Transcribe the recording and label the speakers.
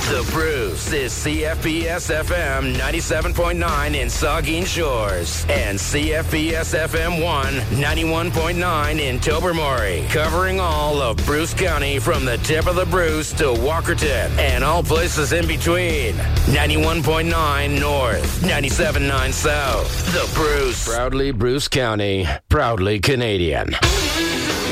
Speaker 1: The Bruce is CFPS FM 97.9 in Saugeen Shores and CFPS FM 91.9 in Tobermory, covering all of Bruce County from the tip of the Bruce to Walkerton and all places in between. 91.9 North, 97.9 South. The Bruce. Proudly Bruce County, proudly Canadian.